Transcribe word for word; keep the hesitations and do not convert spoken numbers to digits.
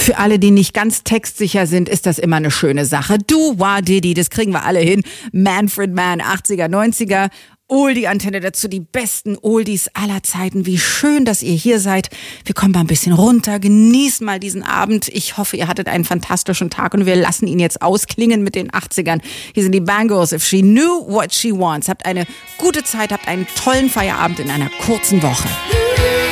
Für alle, die nicht ganz textsicher sind, ist das immer eine schöne Sache. Du, Wah Diddy, das kriegen wir alle hin. Manfred Mann, achtziger, neunziger. Oldie-Antenne dazu, die besten Oldies aller Zeiten. Wie schön, dass ihr hier seid. Wir kommen mal ein bisschen runter, genießen mal diesen Abend. Ich hoffe, ihr hattet einen fantastischen Tag und wir lassen ihn jetzt ausklingen mit den achtzigern. Hier sind die Bangles, If She Knew What She Wants. Habt eine gute Zeit, habt einen tollen Feierabend in einer kurzen Woche.